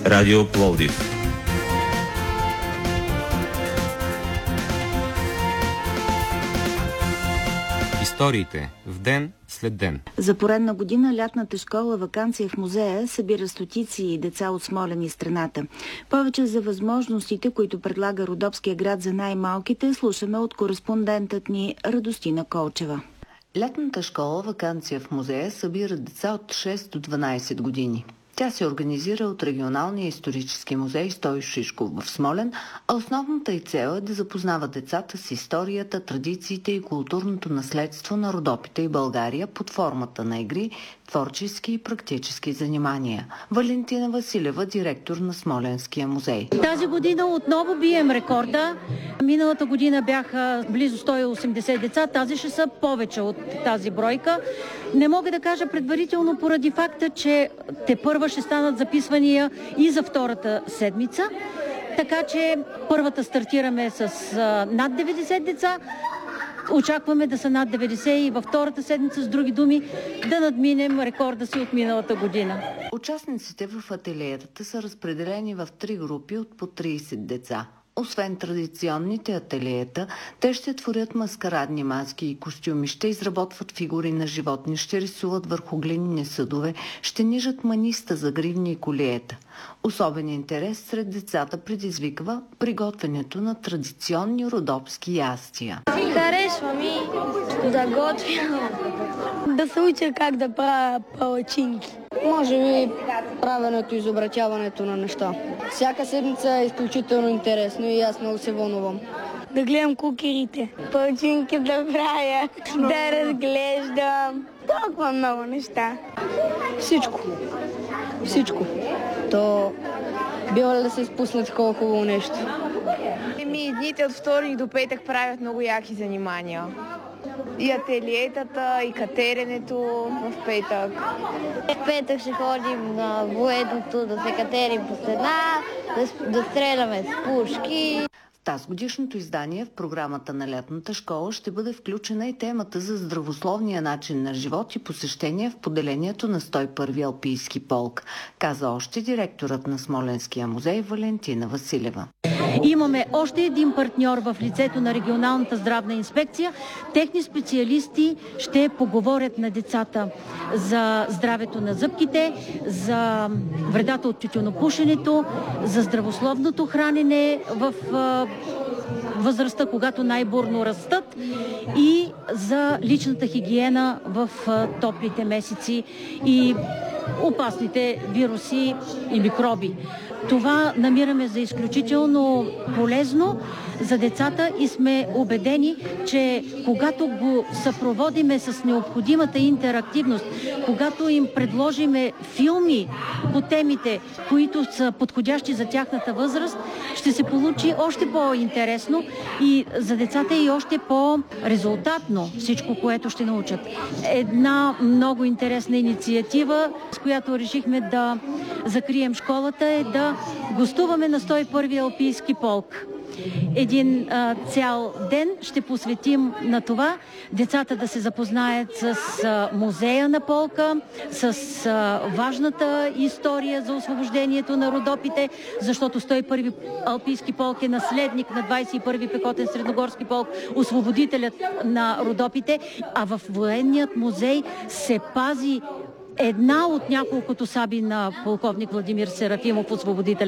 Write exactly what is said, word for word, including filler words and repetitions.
Радио Пловдив. Историите в ден след ден. За поредна година лятната школа "Ваканция в музея" събира стотици деца от Смолян и страната. Повече за възможностите, които предлага Родопския град за най-малките, слушаме от кореспондентът ни Радостина Колчева. Лятната школа "Ваканция в музея" събира деца от шест до дванайсет години. Тя се организира от регионалния исторически музей "Стойо Шишков" в Смолян, а основната й цел е да запознава децата с историята, традициите и културното наследство на Родопите и България под формата на игри, творчески и практически занимания. Валентина Василева, директор на Смолянския музей. Тази година отново бием рекорда. Миналата година бяха близо сто и осемдесет деца, тази ще са повече от тази бройка. Не мога да кажа предварително поради факта, че тепърва ще станат записвания и за втората седмица. Така че първата стартираме с а, над деветдесет деца. Очакваме да са над деветдесет и във втората седмица, с други думи, да надминем рекорда си от миналата година. Участниците в ателиетата са разпределени в три групи от по трийсет деца. Освен традиционните ателиета, те ще творят маскарадни маски и костюми, ще изработват фигури на животни, ще рисуват върху глинени съдове, ще нижат маниста за гривни и колиета. Особен интерес сред децата предизвиква приготвянето на традиционни родопски ястия. Харесва ми да готвя, да се уча как да правя палачинки. Може би правенето и изобретяването на неща. Всяка седмица е изключително интересно и аз много се вълнувам. Да гледам кукерите, палачинки да правя, да разглеждам. Толкова много неща. Всичко. Всичко. То било ли да се изпусне такова хубаво нещо? Еми, дните от вторник до петък правят много яки занимания. И ателиетата, и катеренето в петък. В петък ще ходим на военното, да се катерим по стена, да, да стреляме с пушки. В тазгодишното издание в програмата на лятната школа ще бъде включена и темата за здравословния начин на живот и посещения в поделението на сто и първи Алпийски полк, каза още директорът на Смолянския музей Валентина Василева. Имаме още един партньор в лицето на регионалната здравна инспекция. Техни специалисти ще поговорят на децата за здравето на зъбките, за вредата от тютюнопушенето, за здравословното хранене в възрастта, когато най-бурно растат, и за личната хигиена в топлите месеци и опасните вируси и микроби. Това намираме за изключително полезно за децата и сме убедени, че когато го съпроводиме с необходимата интерактивност, когато им предложиме филми по темите, които са подходящи за тяхната възраст, ще се получи още по-интересно и за децата и още по-резултатно всичко, което ще научат. Една много интересна инициатива, с която решихме да закрием школата, е да гостуваме на сто и първи Алпийски полк. Един а, цял ден ще посветим на това децата да се запознаят с а, музея на полка, с а, важната история за освобождението на Родопите, защото сто и първи Алпийски полк е наследник на двайсет и първи пехотен средногорски полк, освободителят на Родопите, а в военният музей се пази една от няколкото саби на полковник Владимир Серафимов, освободител